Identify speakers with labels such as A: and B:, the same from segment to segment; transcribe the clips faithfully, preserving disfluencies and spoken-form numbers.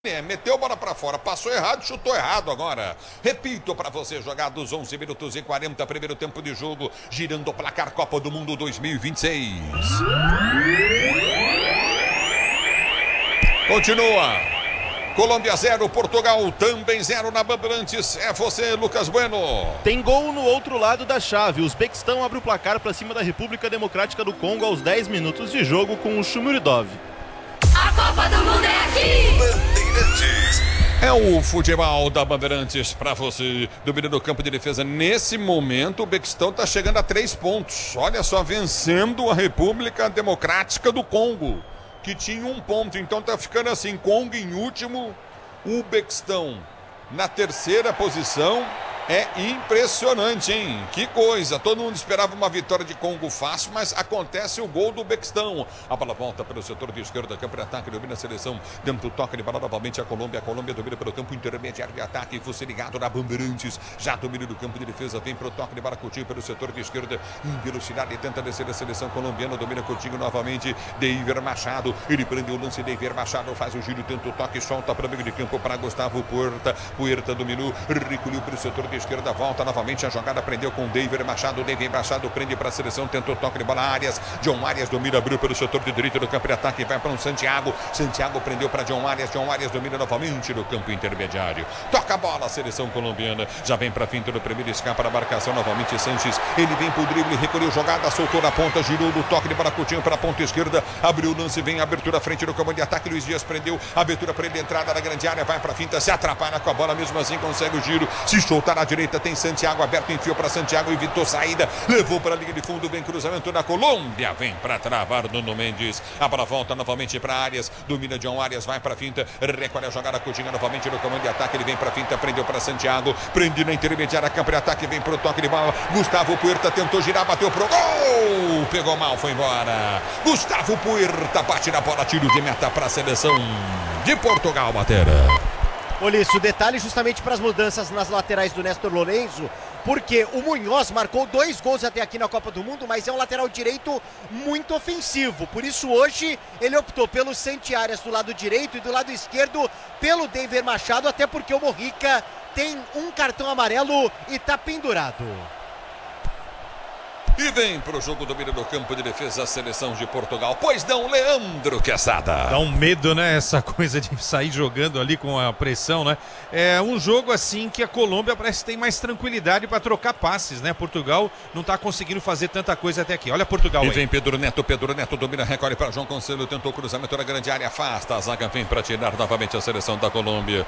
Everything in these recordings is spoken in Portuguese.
A: É, meteu a bola pra fora, passou errado, chutou errado agora. Repito pra você, jogados onze minutos e quarenta, primeiro tempo de jogo, girando o placar Copa do Mundo dois mil e vinte e seis. Continua. Colômbia zero, Portugal também zero na Bandeirantes. É você, Lucas Bueno.
B: Tem gol no outro lado da chave. O Uzbequistão abre o placar para cima da República Democrática do Congo aos dez minutos de jogo com o Shumuridov.
C: A Copa do Mundo é aqui!
A: Bandeirantes. É o futebol da Bandeirantes para você. Domínio do campo de defesa. Nesse momento, o Uzbequistão está chegando a três pontos. Olha só, vencendo a República Democrática do Congo, que tinha um ponto. Então está ficando assim: Congo em último, Uzbequistão na terceira posição. É impressionante, hein? Que coisa. Todo mundo esperava uma vitória de Congo fácil, mas acontece o gol do Uzbequistão. A bola volta pelo setor de esquerda, campo de ataque, domina a seleção. Dentro do toque de bola novamente a Colômbia. A Colômbia domina pelo campo intermediário de ataque. Você ligado na Bandeirantes. Já domina do campo de defesa. Vem pro toque de bola, Coutinho pelo setor de esquerda. Em velocidade, tenta descer a seleção colombiana. Domina Coutinho novamente. Deiver Machado. Ele prende o lance. Deiver Machado faz o giro, tenta o toque, solta para o meio de campo para Gustavo Puerta. Puerta dominou, recolheu pelo setor de esquerda, volta novamente a jogada, prendeu com o Deiver Machado. Deiver Machado prende para a seleção, tentou toque de bola, Arias. John Arias domina, abriu pelo setor de direito do campo de ataque, vai para um Santiago. Santiago prendeu para John Arias. John Arias domina novamente no campo intermediário. Toca a bola, a seleção colombiana. Já vem para finta do primeiro, escapa da marcação novamente Sanches. Ele vem pro drible, recolheu jogada, soltou na ponta, girou do toque de bola, Coutinho para a ponta esquerda. Abriu o lance, vem a abertura à frente do comando de ataque. Luiz Dias prendeu, abertura para ele, entrada na grande área, vai para finta, se atrapalha com a bola, mesmo assim consegue o giro. Se soltar na direita, tem Santiago aberto, enfiou para Santiago, evitou saída, levou para a linha de fundo, vem cruzamento da Colômbia, vem para travar Nuno Mendes. A bola volta novamente para Arias, domina John Arias, vai para a finta, recolhe a jogada, Coutinho novamente no comando de ataque, ele vem para a finta, prendeu para Santiago, prende na intermediária, campo de ataque, vem para o toque de bola. Gustavo Puerta tentou girar, bateu pro gol, pegou mal, foi embora. Gustavo Puerta bate na bola, tiro de meta para a seleção de Portugal, Batera.
D: Olha isso, detalhe justamente para as mudanças nas laterais do Néstor Lourenço, porque o Munhoz marcou dois gols até aqui na Copa do Mundo, mas é um lateral direito muito ofensivo. Por isso hoje ele optou pelo Santi Arias do lado direito e do lado esquerdo pelo Deiver Machado, até porque o Mojica tem um cartão amarelo e está pendurado.
A: E vem para o jogo, domínio do campo de defesa a seleção de Portugal. Pois não, Leandro Quesada.
E: Dá um medo, né? Essa coisa de sair jogando ali com a pressão, né? É um jogo assim que a Colômbia parece que tem mais tranquilidade para trocar passes, né? Portugal não tá conseguindo fazer tanta coisa até aqui. Olha Portugal
A: aí. E
E: aí.
A: vem Pedro Neto, Pedro Neto domina, recolhe para João Cancelo, tentou cruzamento na grande área, afasta. A zaga vem para tirar novamente a seleção da Colômbia.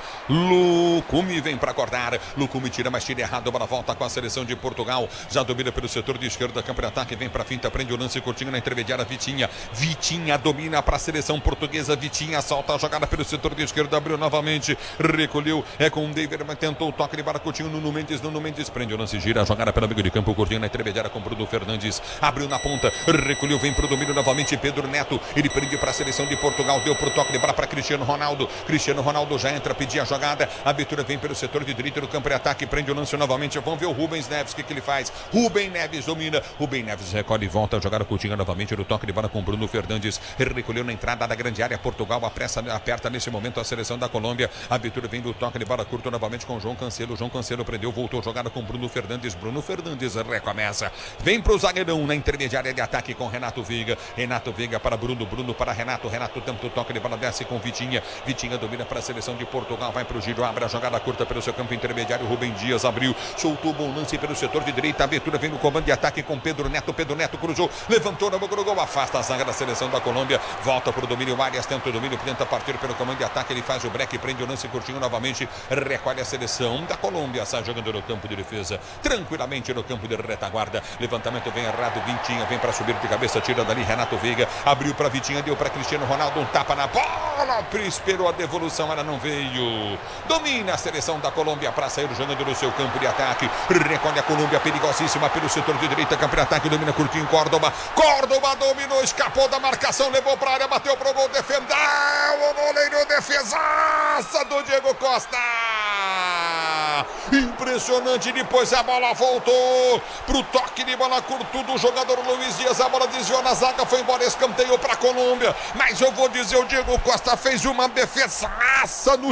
A: Lucumi vem para acordar. Lucumi tira, mas tira errado. A bola volta com a seleção de Portugal. Já domina pelo setor de esquerda, campo de ataque, vem para finta, prende o lance, Coutinho na intermediária, Vitinha. Vitinha domina para a seleção portuguesa. Vitinha solta a jogada pelo setor de esquerda, abriu novamente, recolheu, é com o Deiver, mas tentou o toque de bola, Coutinho, Nuno Mendes, Nuno Mendes prende o lance, gira a jogada pelo meio de campo, Coutinho na intermediária com Bruno Fernandes, abriu na ponta, recolheu, vem para o domínio novamente, Pedro Neto, ele prende para a seleção de Portugal, deu pro toque de bola para Cristiano Ronaldo. Cristiano Ronaldo já entra, pedir a jogada, a abertura vem pelo setor de direito do campo de ataque, prende o lance novamente, vamos ver o Rubens Neves, o que, que ele faz. Rubem Neves domina, Rubem Neves recolhe e volta a jogar a Coutinho novamente no toque de bola com Bruno Fernandes, recolheu na entrada da grande área, Portugal apressa, aperta nesse momento a seleção da Colômbia, a abertura vem do toque de bola curto novamente com João Cancelo, João Cancelo prendeu, voltou a jogada com Bruno Fernandes, Bruno Fernandes recomeça, vem pro zagueirão na intermediária de ataque com Renato Veiga, Renato Veiga para Bruno, Bruno para Renato, Renato tenta o toque de bola, desce com Vitinha, Vitinha domina para a seleção de Portugal, vai pro giro, abre a jogada curta pelo seu campo intermediário, Rubem Dias abriu, soltou o bom lance pelo setor de direita, a abertura vem no comando de ataque com Pedro Neto, Pedro Neto cruzou, levantou na boca do gol, afasta a zaga da seleção da Colômbia, volta para o domínio, Arias tenta o domínio, tenta partir pelo comando de ataque, ele faz o break, prende o lance, Coutinho novamente, recolhe a seleção da Colômbia, sai jogando no campo de defesa, tranquilamente no campo de retaguarda, levantamento vem errado, Vitinha vem para subir de cabeça, tira dali Renato Veiga, abriu para Vitinha, deu para Cristiano Ronaldo, um tapa na bola, esperou a devolução, ela não veio, domina a seleção da Colômbia para sair jogando no seu campo de ataque, recolhe a Colômbia, perigosíssima pelo setor de direita, campo de ataque, domina Coutinho, Córdoba, Córdoba dominou, escapou da marcação, levou para a área, bateu pro gol, defendeu, o goleiro, defesaça do Diego Costa. Impressionante, depois a bola voltou pro toque de bola curto do jogador Luiz Dias. A bola desviou na zaga, foi embora, escanteio para a Colômbia. Mas eu vou dizer, o Diego Costa fez uma defesaça no